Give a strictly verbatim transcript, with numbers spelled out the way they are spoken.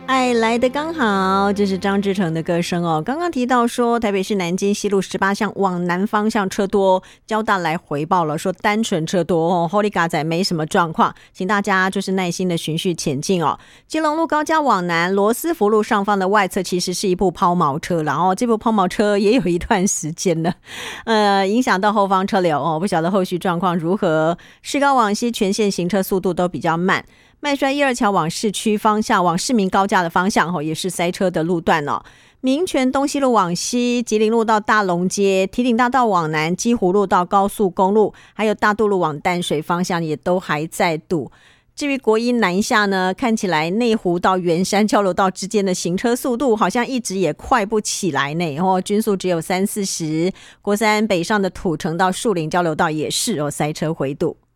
爱来的刚好，这是张志成的歌声哦。刚刚提到说台北市南京西路十八巷往南方向车多，交大来回报了说单纯车多哦 Holy 嘎仔没什么状况，请大家就是耐心的循序前进哦。基隆路高架往南罗斯福路上方的外侧其实是一部抛锚车了哦，这部抛锚车也有一段时间了，呃，影响到后方车流哦，不晓得后续状况如何。市高往西全线行车速度都比较慢。麦帅一二桥往市区方向，往市民高架的方向也是塞车的路段哦。民权东西路往西，吉林路到大龙街，堤顶大道往南，基湖路到高速公路，还有大渡路往淡水方向也都还在堵。至于国一南下呢，看起来内湖到圆山交流道之间的行车速度好像一直也快不起来呢，哦，均速只有三四十。国三北上的土城到树林交流道也是哦，塞车回堵。